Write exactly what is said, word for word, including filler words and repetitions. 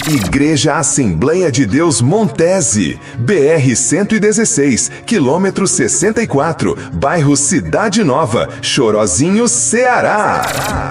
Igreja Assembleia de Deus Montese, B R cento e dezesseis, quilômetro sessenta e quatro, bairro Cidade Nova, Chorozinho, Ceará.